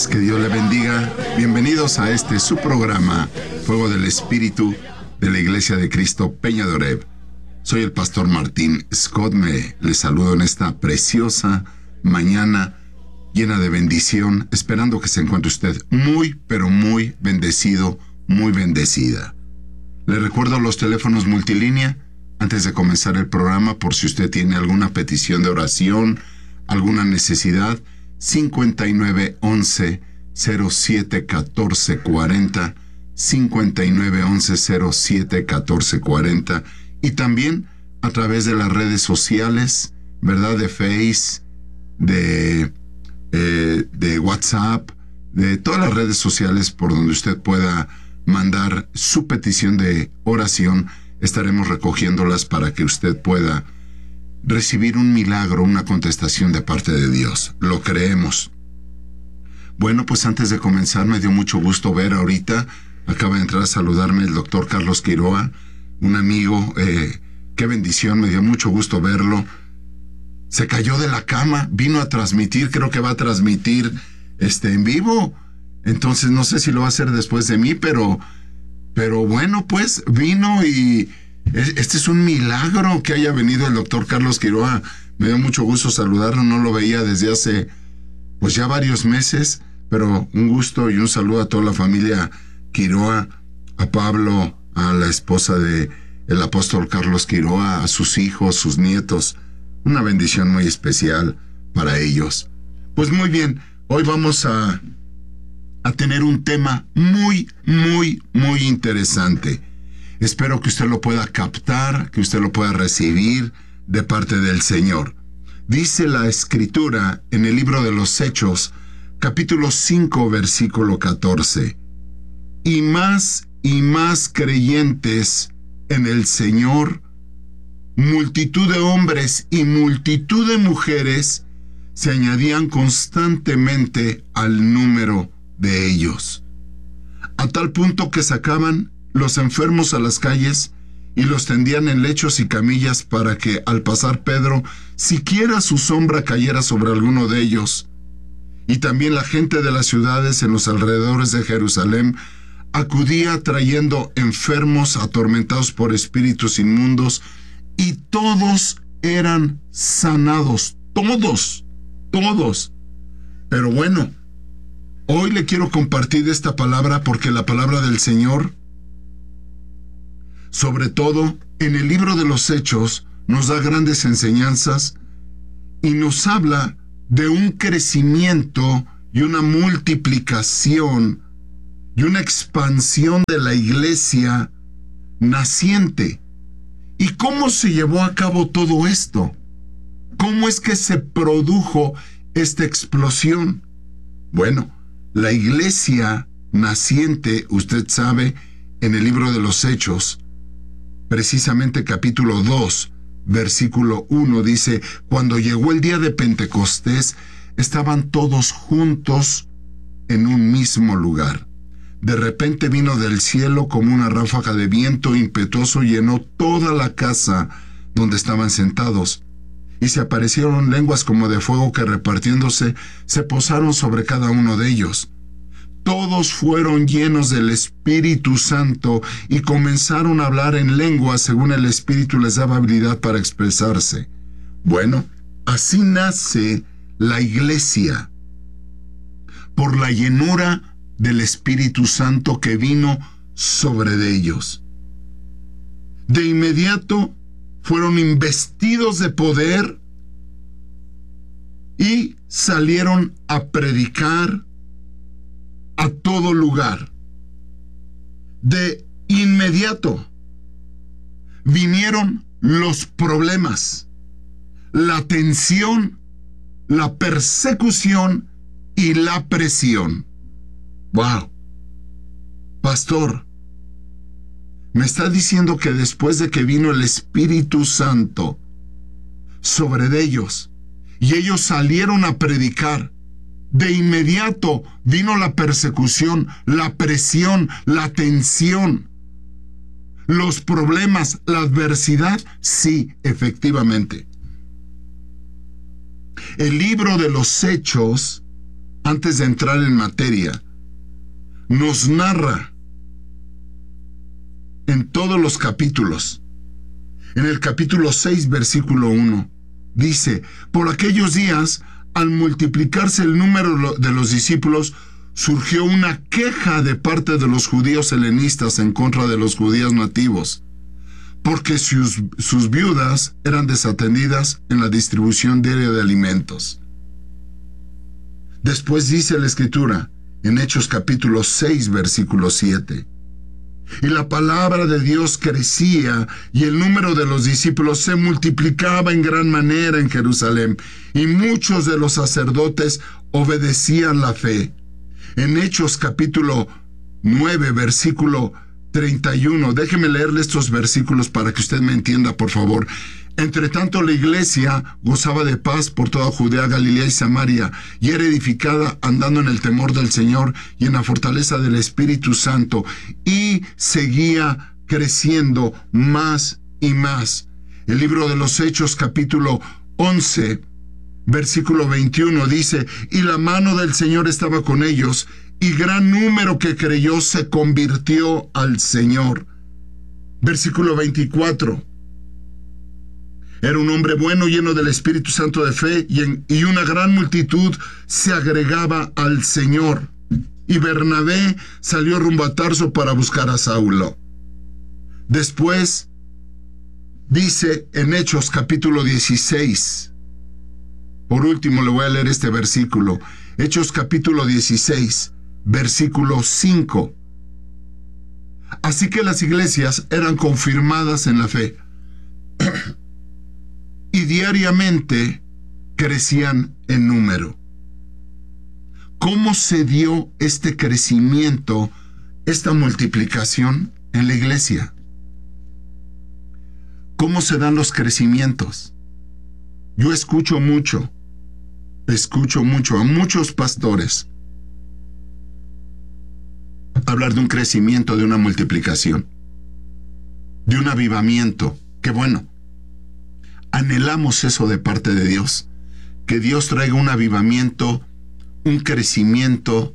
que Dios le bendiga. Bienvenidos a su programa, Fuego del Espíritu, de la Iglesia de Cristo Peña de Oreb. Soy el pastor Martín Scott, les saludo en esta preciosa mañana llena de bendición, esperando que se encuentre usted muy, pero muy bendecido, muy bendecida. Le recuerdo los teléfonos multilínea antes de comenzar el programa, por si usted tiene alguna petición de oración, alguna necesidad. 5911-071440, 5911-071440, y también a través de las redes sociales, ¿verdad? De Face, de WhatsApp, de todas las redes sociales por donde usted pueda mandar su petición de oración. Estaremos recogiéndolas para que usted pueda recibir un milagro, una contestación de parte de Dios. Lo creemos. Bueno, pues antes de comenzar, me dio mucho gusto ver ahorita, acaba de entrar a saludarme el doctor Carlos Quiroa, un amigo, qué bendición, me dio mucho gusto verlo. Se cayó de la cama, vino a transmitir, creo que va a transmitir en vivo, entonces no sé si lo va a hacer después de mí, pero bueno, pues vino y este es un milagro que haya venido el doctor Carlos Quiroa. Me dio mucho gusto saludarlo, no lo veía desde hace pues ya varios meses, pero un gusto y un saludo a toda la familia Quiroa, a Pablo, a la esposa de el apóstol Carlos Quiroa, a sus hijos, sus nietos. Una bendición muy especial para ellos. Pues muy bien, hoy vamos a tener un tema muy, muy, muy interesante. Espero que usted lo pueda captar, que usted lo pueda recibir de parte del Señor. Dice la Escritura en el libro de los Hechos, capítulo 5, versículo 14. Y más creyentes en el Señor, multitud de hombres y multitud de mujeres se añadían constantemente al número de ellos, a tal punto que sacaban los enfermos a las calles y los tendían en lechos y camillas para que al pasar Pedro siquiera su sombra cayera sobre alguno de ellos. Y también la gente de las ciudades en los alrededores de Jerusalén acudía trayendo enfermos atormentados por espíritus inmundos, y todos eran sanados, todos. Pero bueno, hoy le quiero compartir esta palabra porque la palabra del Señor, sobre todo en el libro de los Hechos, nos da grandes enseñanzas y nos habla de un crecimiento y una multiplicación y una expansión de la iglesia naciente. ¿Y cómo se llevó a cabo todo esto? ¿Cómo es que se produjo esta explosión? Bueno, la iglesia naciente, usted sabe, en el libro de los Hechos, precisamente capítulo 2, versículo 1, dice: cuando llegó el día de Pentecostés, estaban todos juntos en un mismo lugar. De repente vino del cielo como una ráfaga de viento impetuoso, llenó toda la casa donde estaban sentados. Y se aparecieron lenguas como de fuego que, repartiéndose, se posaron sobre cada uno de ellos. Todos fueron llenos del Espíritu Santo y comenzaron a hablar en lenguas según el Espíritu les daba habilidad para expresarse. Bueno, así nace la iglesia, por la llenura del Espíritu Santo que vino sobre de ellos. De inmediato fueron investidos de poder y salieron a predicar a todo lugar. De inmediato vinieron los problemas, la tensión, la persecución y la presión. ¡Wow! Pastor, me está diciendo que después de que vino el Espíritu Santo sobre de ellos y ellos salieron a predicar, de inmediato vino la persecución, la presión, la tensión, los problemas, la adversidad. Sí, efectivamente. El libro de los Hechos antes de entrar en materia, nos narra en todos los capítulos. En el capítulo 6, versículo 1, dice: por aquellos días, al multiplicarse el número de los discípulos, surgió una queja de parte de los judíos helenistas en contra de los judíos nativos, porque sus viudas eran desatendidas en la distribución diaria de alimentos. Después dice la Escritura, en Hechos capítulo 6, versículo 7, y la palabra de Dios crecía, y el número de los discípulos se multiplicaba en gran manera en Jerusalén, y muchos de los sacerdotes obedecían la fe. En Hechos capítulo 9, versículo 31, déjeme leerle estos versículos para que usted me entienda, por favor. Entre tanto, la iglesia gozaba de paz por toda Judea, Galilea y Samaria, y era edificada andando en el temor del Señor y en la fortaleza del Espíritu Santo, y seguía creciendo más y más. El libro de los Hechos, capítulo 11, versículo 21, dice: y la mano del Señor estaba con ellos, y gran número que creyó se convirtió al Señor. Versículo 24. Era un hombre bueno, lleno del Espíritu Santo de fe, y una gran multitud se agregaba al Señor. Y Bernabé salió rumbo a Tarso para buscar a Saulo. Después, dice en Hechos capítulo 16, por último le voy a leer este versículo, Hechos capítulo 16, versículo 5. Así que las iglesias eran confirmadas en la fe y diariamente crecían en número. ¿Cómo se dio este crecimiento, esta multiplicación en la iglesia? ¿Cómo se dan los crecimientos? Yo escucho mucho a muchos pastores hablar de un crecimiento, de una multiplicación, de un avivamiento. Qué bueno. Anhelamos eso de parte de Dios, que Dios traiga un avivamiento, un crecimiento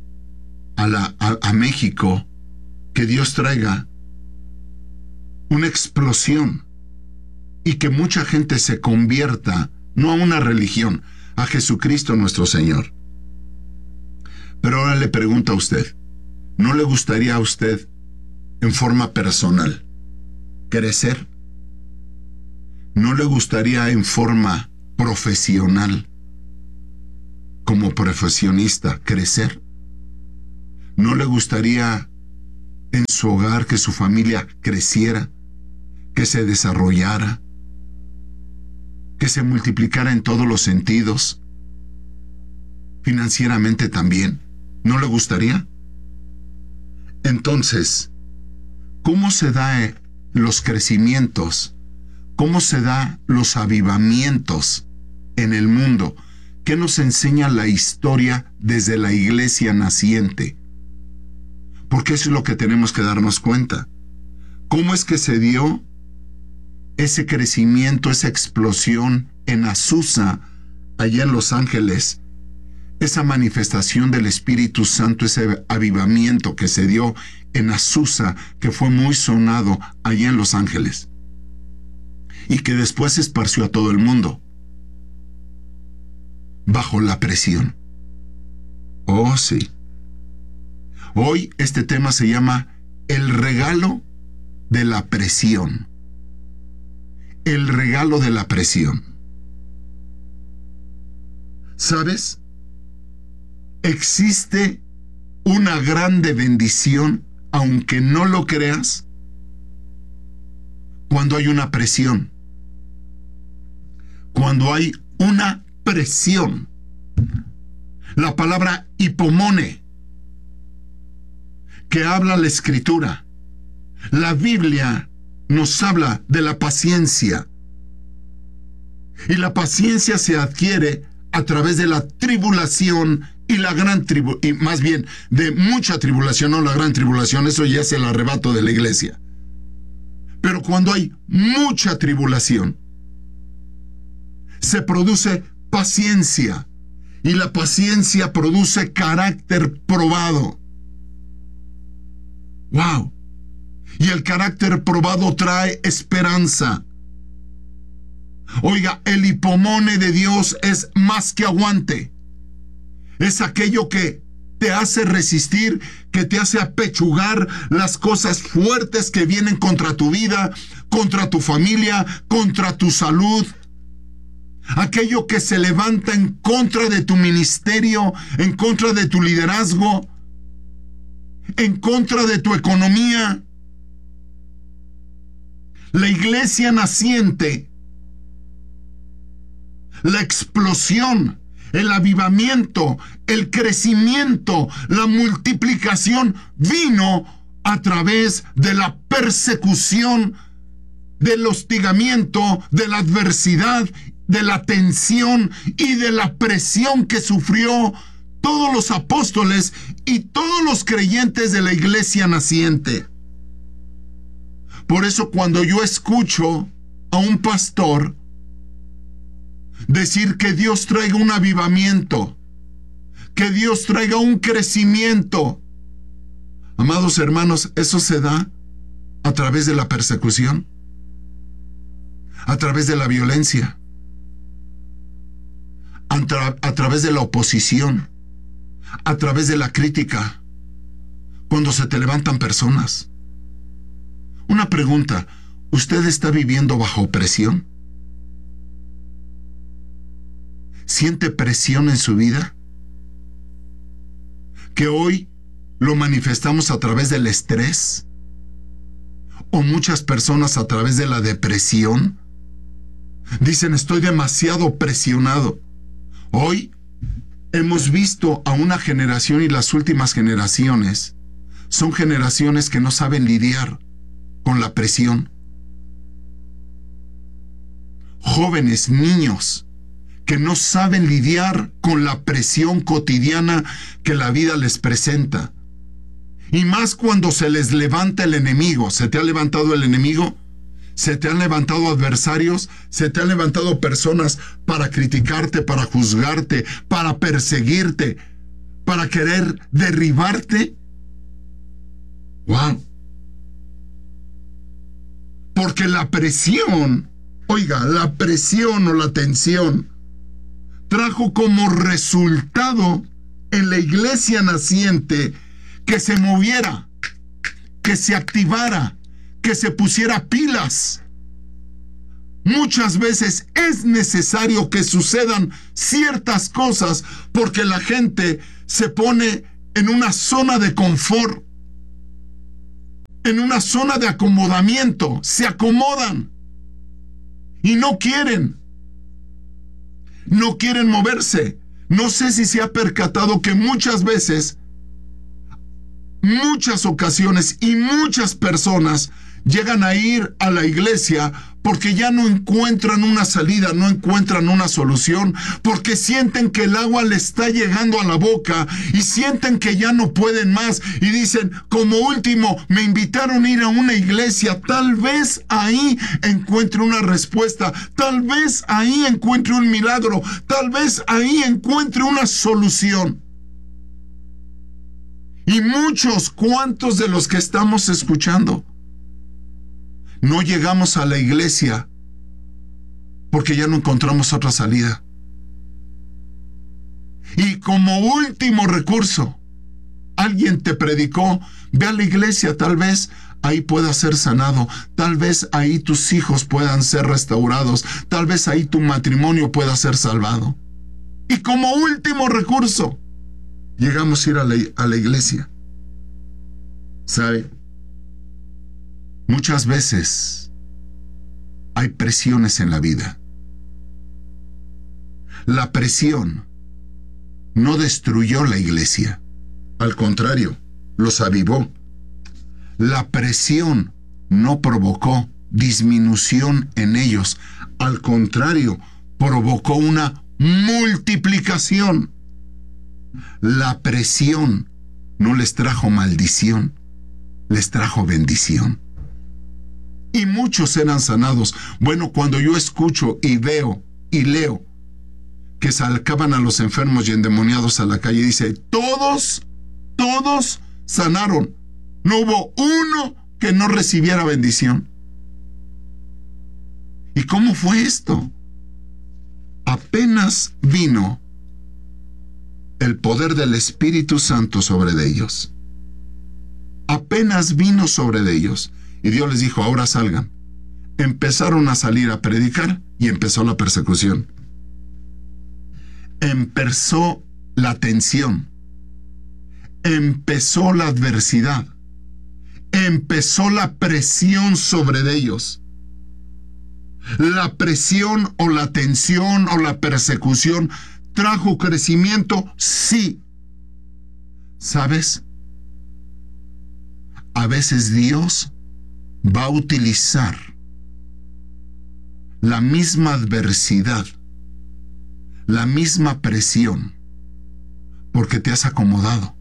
a México, que Dios traiga una explosión y que mucha gente se convierta, no a una religión, a Jesucristo nuestro Señor. Pero ahora le pregunto a usted, ¿no le gustaría a usted, en forma personal, crecer? ¿No le gustaría en forma profesional, como profesionista, crecer? ¿No le gustaría en su hogar que su familia creciera, que se desarrollara, que se multiplicara en todos los sentidos, financieramente también? ¿No le gustaría? Entonces, ¿cómo se dan los crecimientos? ¿Cómo se dan los avivamientos en el mundo? ¿Qué nos enseña la historia desde la iglesia naciente? Porque eso es lo que tenemos que darnos cuenta. ¿Cómo es que se dio ese crecimiento, esa explosión en Azusa, allá en Los Ángeles? Esa manifestación del Espíritu Santo, ese avivamiento que se dio en Azusa, que fue muy sonado allá en Los Ángeles, y que después se esparció a todo el mundo, bajo la presión. Oh, sí. Hoy este tema se llama el regalo de la presión. El regalo de la presión. ¿Sabes? Existe una grande bendición, aunque no lo creas, cuando hay una presión. Cuando hay una presión. La palabra hipomone, que habla la Escritura. La Biblia nos habla de la paciencia. Y la paciencia se adquiere a través de la tribulación y la gran y más bien de mucha tribulación, no la gran tribulación, eso ya es el arrebato de la iglesia. Pero cuando hay mucha tribulación, se produce paciencia. Y la paciencia produce carácter probado. ¡Wow! Y el carácter probado trae esperanza. Oiga, el hipomone de Dios es más que aguante. Es aquello que te hace resistir, que te hace apechugar las cosas fuertes que vienen contra tu vida, contra tu familia, contra tu salud. Aquello que se levanta en contra de tu ministerio, en contra de tu liderazgo, en contra de tu economía. La iglesia naciente, la explosión, el avivamiento, el crecimiento, la multiplicación vino a través de la persecución, del hostigamiento, de la adversidad, de la tensión y de la presión que sufrió todos los apóstoles y todos los creyentes de la iglesia naciente. Por eso cuando yo escucho a un pastor decir que Dios traiga un avivamiento, que Dios traiga un crecimiento, amados hermanos, eso se da a través de la persecución, a través de la violencia, a través de la oposición, a través de la crítica, cuando se te levantan personas. Una pregunta, ¿usted está viviendo bajo presión? ¿Siente presión en su vida? ¿Que hoy lo manifestamos a través del estrés? ¿O muchas personas a través de la depresión? Dicen, estoy demasiado presionado. Hoy hemos visto a una generación, y las últimas generaciones son generaciones que no saben lidiar con la presión. Jóvenes, niños, que no saben lidiar con la presión cotidiana que la vida les presenta. Y más cuando se les levanta el enemigo. ¿Se te ha levantado el enemigo? ¿Se te han levantado adversarios? ¿Se te han levantado personas para criticarte, para juzgarte, para perseguirte, para querer derribarte? ¡Wow! Porque la presión, oiga, la presión o la tensión trajo como resultado en la iglesia naciente que se moviera, que se activara, que se pusiera pilas. Muchas veces es necesario que sucedan ciertas cosas porque la gente se pone en una zona de confort, en una zona de acomodamiento, se acomodan y no quieren moverse. No sé si se ha percatado que muchas veces, muchas ocasiones y muchas personas llegan a ir a la iglesia porque ya no encuentran una salida, no encuentran una solución, porque sienten que el agua le está llegando a la boca y sienten que ya no pueden más y dicen, como último, me invitaron a ir a una iglesia, tal vez ahí encuentre una respuesta, tal vez ahí encuentre un milagro, tal vez ahí encuentre una solución. Y ¿cuántos de los que estamos escuchando no llegamos a la iglesia porque ya no encontramos otra salida? Y como último recurso, alguien te predicó, ve a la iglesia, tal vez ahí puedas ser sanado, tal vez ahí tus hijos puedan ser restaurados, tal vez ahí tu matrimonio pueda ser salvado. Y como último recurso, llegamos a ir a la iglesia. ¿Sabe? Muchas veces hay presiones en la vida. La presión no destruyó la iglesia. Al contrario, los avivó. La presión no provocó disminución en ellos. Al contrario, provocó una multiplicación. La presión no les trajo maldición, les trajo bendición. Y muchos eran sanados. Bueno, cuando yo escucho y veo y leo que sacaban a los enfermos y endemoniados a la calle. Dice, todos sanaron. No hubo uno que no recibiera bendición. ¿Y cómo fue esto? Apenas vino el poder del Espíritu Santo sobre ellos. Apenas vino sobre ellos. Y Dios les dijo, ahora salgan. Empezaron a salir a predicar y empezó la persecución. Empezó la tensión. Empezó la adversidad. Empezó la presión sobre ellos. La presión o la tensión o la persecución trajo crecimiento, sí. ¿Sabes? A veces Dios va a utilizar la misma adversidad, la misma presión, porque te has acomodado,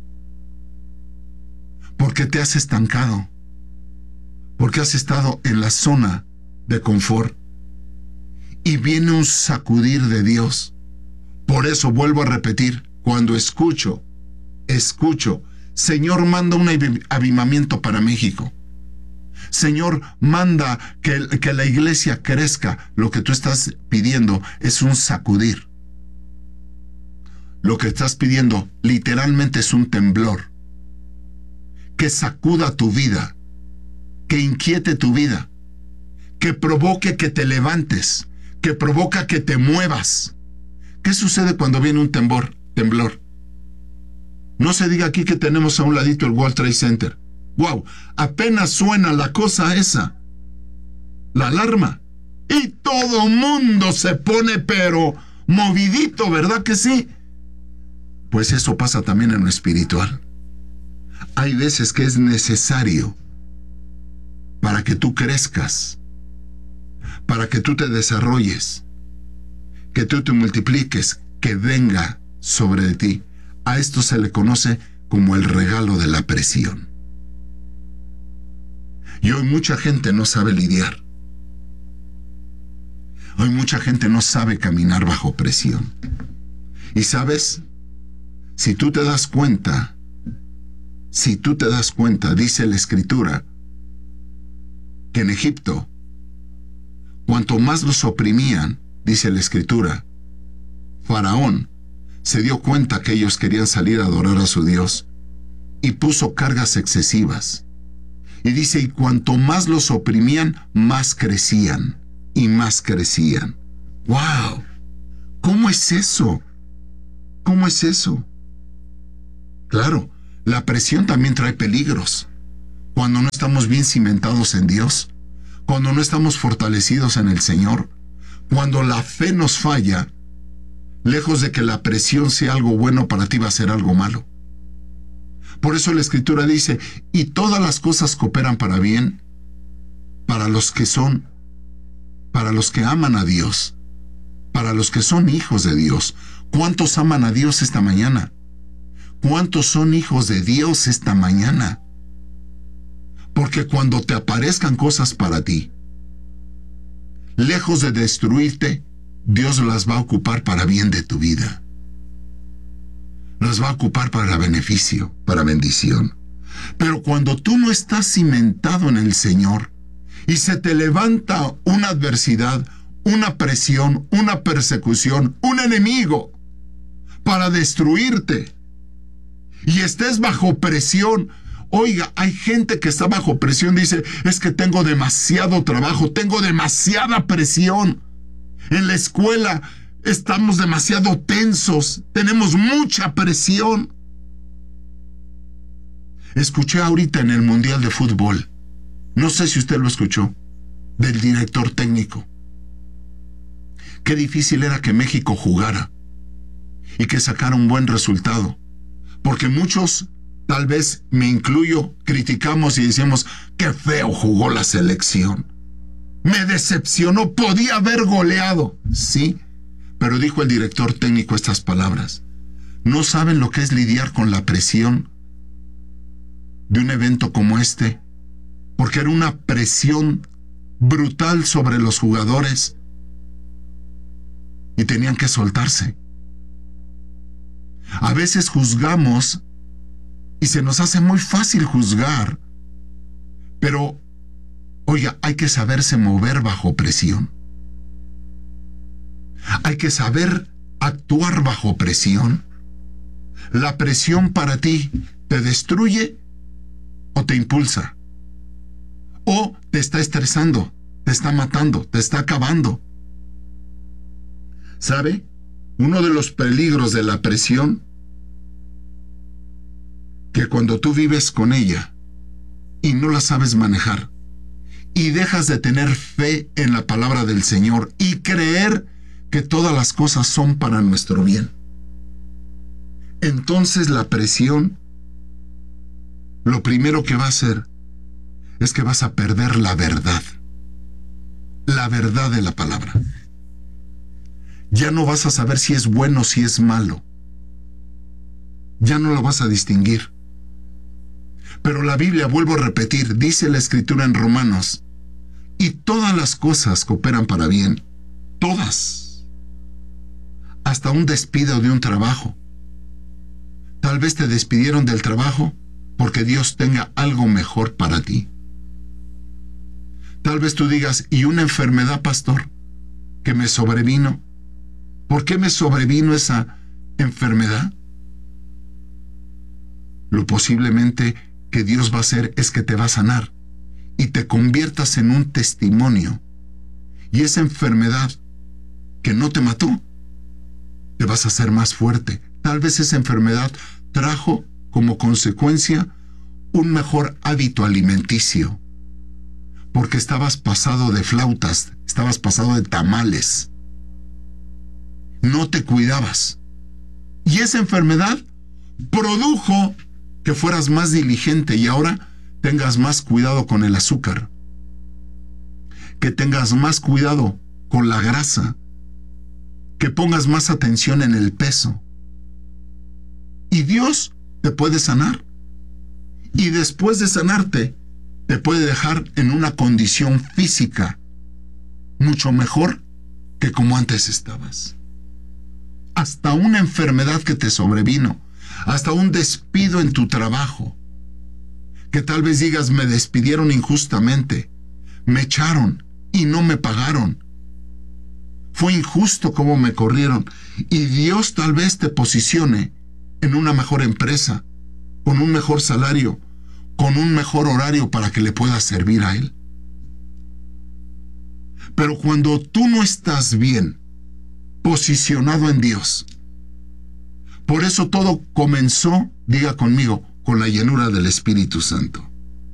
porque te has estancado, porque has estado en la zona de confort, y viene un sacudir de Dios. Por eso vuelvo a repetir, cuando escucho, Señor, manda un avivamiento para México. Señor, manda que la iglesia crezca. Lo que tú estás pidiendo es un sacudir. Lo que estás pidiendo literalmente es un temblor. Que sacuda tu vida, que inquiete tu vida, que provoque que te levantes, que provoca que te muevas. ¿Qué sucede cuando viene un temblor? No se diga aquí que tenemos a un ladito el World Trade Center. ¡Wow! Apenas suena la cosa esa, la alarma, y todo mundo se pone pero movidito, ¿verdad que sí? Pues eso pasa también en lo espiritual. Hay veces que es necesario para que tú crezcas, para que tú te desarrolles, que tú te multipliques, que venga sobre ti. A esto se le conoce como el regalo de la presión. Y hoy mucha gente no sabe lidiar. Hoy mucha gente no sabe caminar bajo presión. Y sabes, si tú te das cuenta, dice la Escritura, que en Egipto, cuanto más los oprimían, dice la Escritura, Faraón se dio cuenta que ellos querían salir a adorar a su Dios y puso cargas excesivas. Y dice, y cuanto más los oprimían, más crecían y más crecían. ¡Wow! ¿Cómo es eso? ¿Cómo es eso? Claro, la presión también trae peligros. Cuando no estamos bien cimentados en Dios, cuando no estamos fortalecidos en el Señor, cuando la fe nos falla, lejos de que la presión sea algo bueno para ti, va a ser algo malo. Por eso la Escritura dice, y todas las cosas cooperan para bien, para los que aman a Dios, para los que son hijos de Dios. ¿Cuántos aman a Dios esta mañana? ¿Cuántos son hijos de Dios esta mañana? Porque cuando te aparezcan cosas para ti, lejos de destruirte, Dios las va a ocupar para bien de tu vida. Las va a ocupar para beneficio, para bendición. Pero cuando tú no estás cimentado en el Señor y se te levanta una adversidad, una presión, una persecución, un enemigo para destruirte y estés bajo presión. Oiga, hay gente que está bajo presión, dice, es que tengo demasiado trabajo, tengo demasiada presión. En la escuela estamos demasiado tensos, tenemos mucha presión. Escuché ahorita en el Mundial de Fútbol, no sé si usted lo escuchó, del director técnico. Qué difícil era que México jugara y que sacara un buen resultado, porque muchos, tal vez me incluyo, criticamos y decimos, qué feo jugó la selección. Me decepcionó, podía haber goleado. Sí, pero dijo el director técnico estas palabras. ¿No saben lo que es lidiar con la presión de un evento como este? Porque era una presión brutal sobre los jugadores. y tenían que soltarse. A veces juzgamos y se nos hace muy fácil juzgar, pero, oiga, hay que saberse mover bajo presión. Hay que saber actuar bajo presión. La presión para ti te destruye o te impulsa, o te está estresando, te está matando, te está acabando. ¿Sabe? Uno de los peligros de la presión, que cuando tú vives con ella y no la sabes manejar y dejas de tener fe en la palabra del Señor y creer que todas las cosas son para nuestro bien, entonces la presión, lo primero que va a hacer es que vas a perder la verdad de la palabra. Ya no vas a saber si es bueno o si es malo. Ya no lo vas a distinguir. Pero la Biblia, vuelvo a repetir, dice la Escritura en Romanos, y todas las cosas cooperan para bien, todas, hasta un despido de un trabajo. Tal vez te despidieron del trabajo porque Dios tenga algo mejor para ti. Tal vez tú digas, ¿y una enfermedad, pastor, que me sobrevino? ¿Por qué me sobrevino esa enfermedad? Lo posiblemente que Dios va a hacer es que te va a sanar y te conviertas en un testimonio. Y esa enfermedad que no te mató, te vas a hacer más fuerte. Tal vez esa enfermedad trajo como consecuencia un mejor hábito alimenticio, porque estabas pasado de flautas, estabas pasado de tamales. No te cuidabas. Y esa enfermedad produjo que fueras más diligente y ahora tengas más cuidado con el azúcar, que tengas más cuidado con la grasa, que pongas más atención en el peso. Y Dios te puede sanar. Y después de sanarte, te puede dejar en una condición física mucho mejor que como antes estabas. Hasta una enfermedad que te sobrevino, hasta un despido en tu trabajo, que tal vez digas, me despidieron injustamente, me echaron y no me pagaron. Fue injusto cómo me corrieron, y Dios tal vez te posicione en una mejor empresa, con un mejor salario, con un mejor horario para que le puedas servir a Él. Pero cuando tú no estás bien posicionado en Dios, por eso todo comenzó, diga conmigo, con la llenura del Espíritu Santo.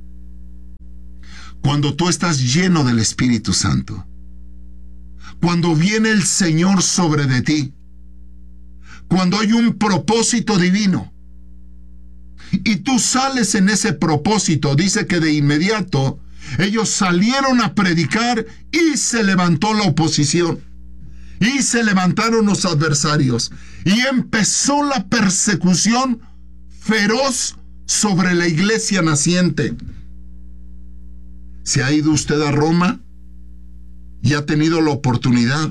Cuando tú estás lleno del Espíritu Santo, cuando viene el Señor sobre de ti, cuando hay un propósito divino, y tú sales en ese propósito, dice que de inmediato ellos salieron a predicar y se levantó la oposición. Y se levantaron los adversarios. Y empezó la persecución feroz sobre la iglesia naciente. ¿Se ha ido usted a Roma y ha tenido la oportunidad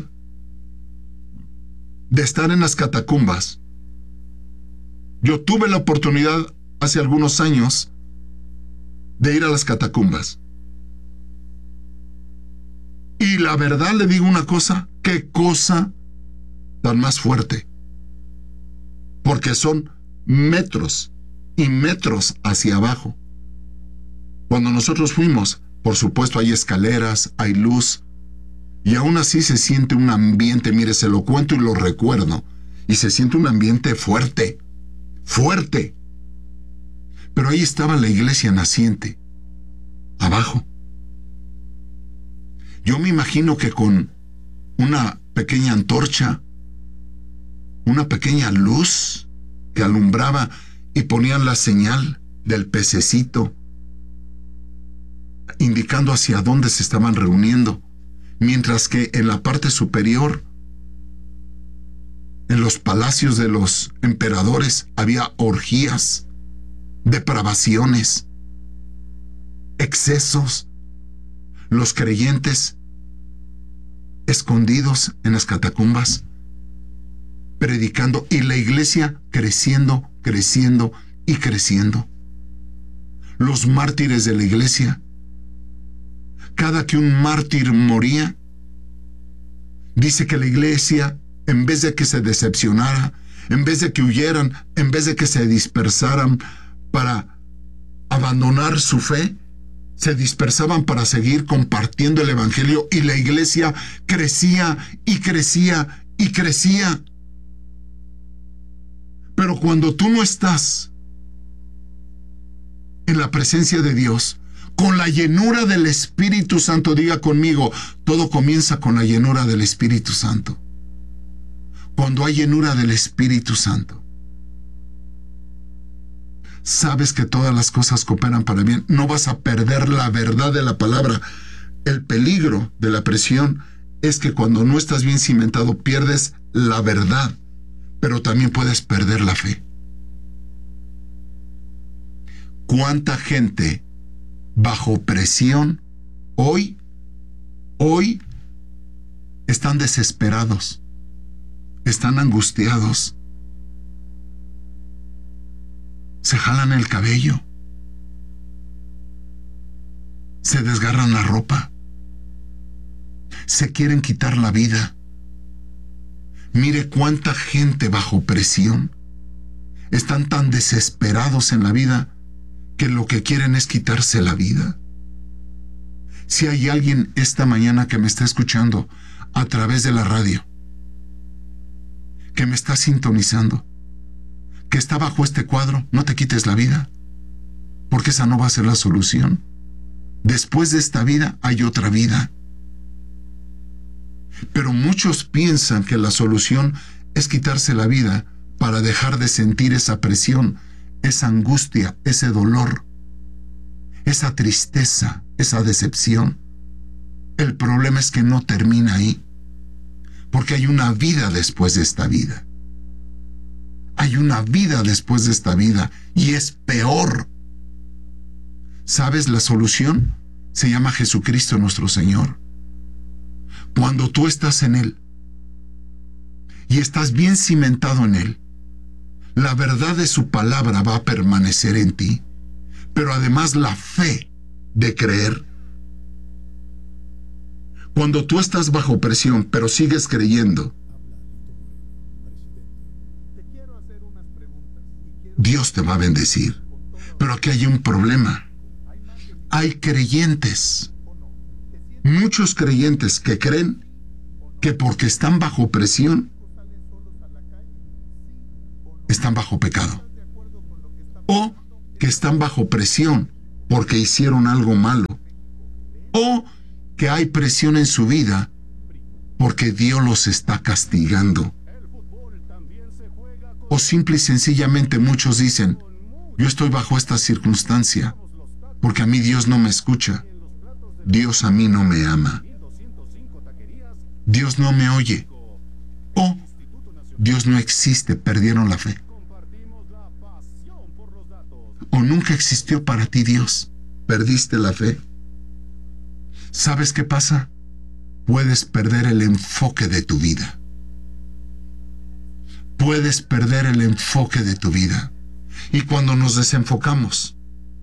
de estar en las catacumbas? Yo tuve la oportunidad hace algunos años de ir a las catacumbas. Y la verdad le digo una cosa, qué cosa tan más fuerte. Porque son metros y metros hacia abajo. Cuando nosotros fuimos, por supuesto hay escaleras, hay luz, y aún así se siente un ambiente, mire, se lo cuento y lo recuerdo, y se siente un ambiente fuerte, fuerte. Pero ahí estaba la iglesia naciente, abajo. Yo me imagino que con una pequeña antorcha, una pequeña luz que alumbraba y ponían la señal del pececito, indicando hacia dónde se estaban reuniendo, mientras que en la parte superior, en los palacios de los emperadores, había orgías, depravaciones, excesos. Los creyentes escondidos en las catacumbas predicando y la iglesia creciendo, creciendo y creciendo. Los mártires de la iglesia, cada que un mártir moría, dice que la iglesia, en vez de que se decepcionara, en vez de que huyeran, en vez de que se dispersaran para abandonar su fe, se dispersaban para seguir compartiendo el evangelio y la iglesia crecía y crecía y crecía. Pero cuando tú no estás en la presencia de Dios, con la llenura del Espíritu Santo, diga conmigo, todo comienza con la llenura del Espíritu Santo. Cuando hay llenura del Espíritu Santo, sabes que todas las cosas cooperan para bien. No vas a perder la verdad de la palabra. El peligro de la presión es que cuando no estás bien cimentado, pierdes la verdad, pero también puedes perder la fe. ¿Cuánta gente bajo presión hoy están desesperados, están angustiados, se jalan el cabello, se desgarran la ropa, se quieren quitar la vida? Mire cuánta gente bajo presión están tan desesperados en la vida que lo que quieren es quitarse la vida. Si hay alguien esta mañana que me está escuchando a través de la radio, que me está sintonizando, que está bajo este cuadro, no te quites la vida, porque esa no va a ser la solución. Después de esta vida hay otra vida. Pero muchos piensan que la solución es quitarse la vida para dejar de sentir esa presión, esa angustia, ese dolor, esa tristeza, esa decepción. El problema es que no termina ahí, porque hay una vida después de esta vida. Hay una vida después de esta vida y es peor. ¿Sabes? La solución se llama Jesucristo nuestro Señor. Cuando tú estás en Él y estás bien cimentado en Él, la verdad de su palabra va a permanecer en ti, pero además la fe de creer. Cuando tú estás bajo presión, pero sigues creyendo, Dios te va a bendecir. Pero aquí hay un problema. Hay creyentes, muchos creyentes que creen que porque están bajo presión, están bajo pecado. O que están bajo presión porque hicieron algo malo. O que hay presión en su vida porque Dios los está castigando. O simple y sencillamente muchos dicen, yo estoy bajo esta circunstancia porque a mí Dios no me escucha. Dios a mí no me ama. Dios no me oye. O Dios no existe, perdieron la fe. O nunca existió para ti Dios, perdiste la fe. ¿Sabes qué pasa? Puedes perder el enfoque de tu vida. Puedes perder el enfoque de tu vida. Y cuando nos desenfocamos,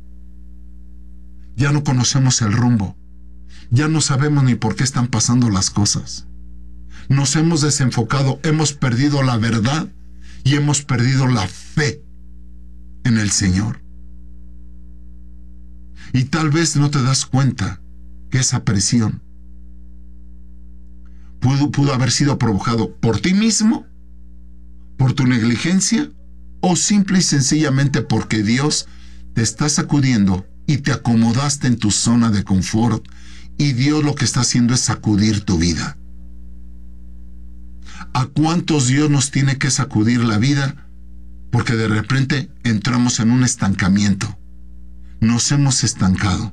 ya no conocemos el rumbo. Ya no sabemos ni por qué están pasando las cosas. Nos hemos desenfocado, hemos perdido la verdad y hemos perdido la fe en el Señor. Y tal vez no te das cuenta que esa presión pudo haber sido provocado por ti mismo, por tu negligencia, o simple y sencillamente porque Dios te está sacudiendo y te acomodaste en tu zona de confort, y Dios lo que está haciendo es sacudir tu vida. ¿A cuántos Dios nos tiene que sacudir la vida? Porque de repente entramos en un estancamiento. Nos hemos estancado.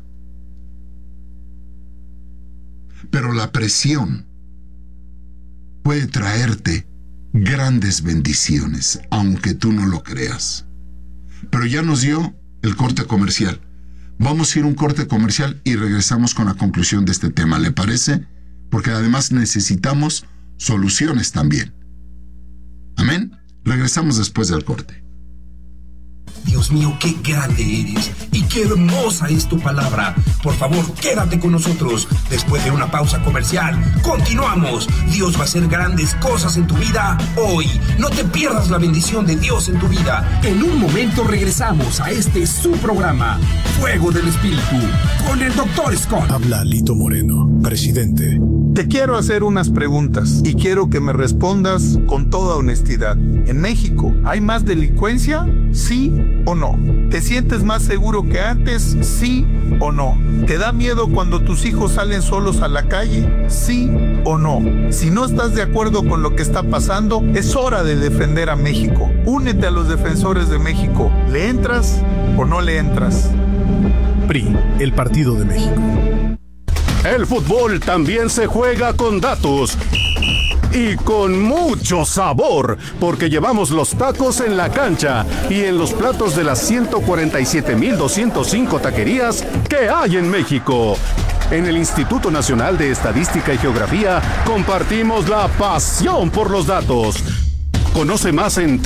Pero la presión puede traerte grandes bendiciones, aunque tú no lo creas. Pero ya nos dio el corte comercial. Vamos a ir a un corte comercial y regresamos con la conclusión de este tema, ¿le parece? Porque además necesitamos soluciones también. Amén. Regresamos después del corte. Dios mío, qué grande eres y qué hermosa es tu palabra. Por favor, quédate con nosotros. Después de una pausa comercial, continuamos. Dios va a hacer grandes cosas en tu vida hoy. No te pierdas la bendición de Dios en tu vida. En un momento regresamos a su programa, Fuego del Espíritu, con el Dr. Scott. Habla Lito Moreno, presidente. Te quiero hacer unas preguntas y quiero que me respondas con toda honestidad. ¿En México hay más delincuencia? ¿Sí o no? ¿Te sientes más seguro que antes? ¿Sí o no? ¿Te da miedo cuando tus hijos salen solos a la calle? ¿Sí o no? Si no estás de acuerdo con lo que está pasando, es hora de defender a México. Únete a los defensores de México. ¿Le entras o no le entras? PRI, el Partido de México. El fútbol también se juega con datos y con mucho sabor, porque llevamos los tacos en la cancha y en los platos de las 147,205 taquerías que hay en México. En el Instituto Nacional de Estadística y Geografía compartimos la pasión por los datos. Conoce más en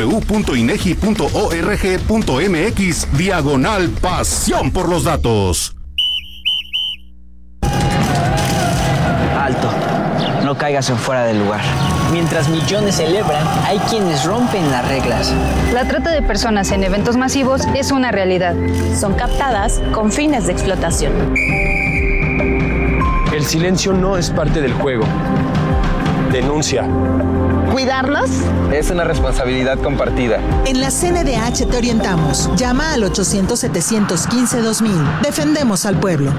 www.inegi.org.mx/pasión por los datos. Alto, no caigas en fuera del lugar. Mientras millones celebran, hay quienes rompen las reglas. La trata de personas en eventos masivos es una realidad. Son captadas con fines de explotación. El silencio no es parte del juego. Denuncia. ¿Cuidarlos? Es una responsabilidad compartida. En la CNDH te orientamos. Llama al 800-715-2000. Defendemos al pueblo.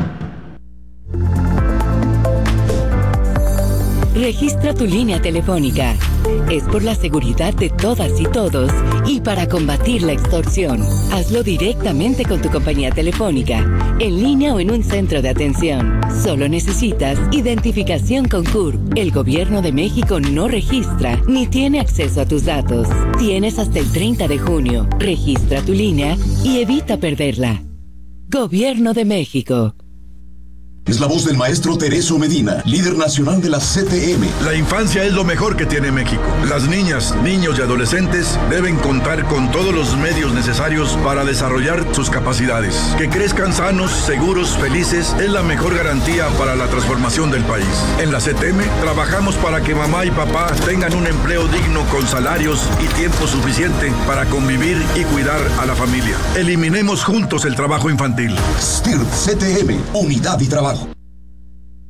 Registra tu línea telefónica. Es por la seguridad de todas y todos y para combatir la extorsión. Hazlo directamente con tu compañía telefónica, en línea o en un centro de atención. Solo necesitas identificación con CURP. El Gobierno de México no registra ni tiene acceso a tus datos. Tienes hasta el 30 de junio. Registra tu línea y evita perderla. Gobierno de México. Es la voz del maestro Tereso Medina, líder nacional de la CTM. La infancia es lo mejor que tiene México. Las niñas, niños y adolescentes deben contar con todos los medios necesarios para desarrollar sus capacidades. Que crezcan sanos, seguros, felices es la mejor garantía para la transformación del país. En la CTM trabajamos para que mamá y papá tengan un empleo digno con salarios y tiempo suficiente para convivir y cuidar a la familia. Eliminemos juntos el trabajo infantil. STIRT CTM, Unidad y Trabajo.